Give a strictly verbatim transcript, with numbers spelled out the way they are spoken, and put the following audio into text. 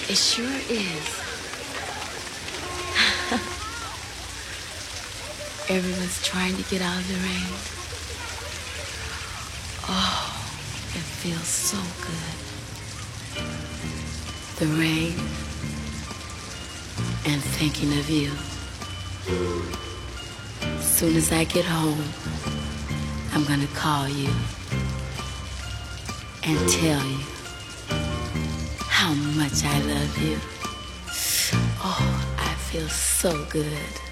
It sure is. Everyone's trying to get out of the rain. Oh, it feels so good. The rain and thinking of you. As soon as I get home, I'm gonna call you and tell you how much I love you. Oh, I feel so good.